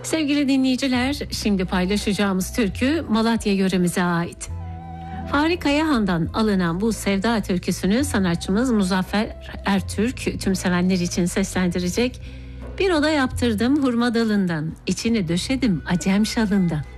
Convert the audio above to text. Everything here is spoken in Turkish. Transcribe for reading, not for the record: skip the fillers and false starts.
Sevgili dinleyiciler, şimdi paylaşacağımız türkü Malatya yöremize ait. Fahri Kayahan'dan alınan bu Sevda türküsünü sanatçımız Muzaffer Ertürk tüm sevenler için seslendirecek. Bir oda yaptırdım hurma dalından, içini döşedim acem şalından.